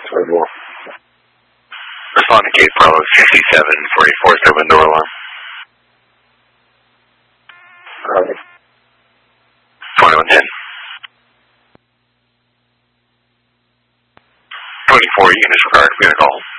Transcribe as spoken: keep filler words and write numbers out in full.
twenty-four. Respond to Cape Bravo sixty-seven forty-four, is there window alarm? Uh, twenty-one ten. twenty-four, you can disregard, we got a call.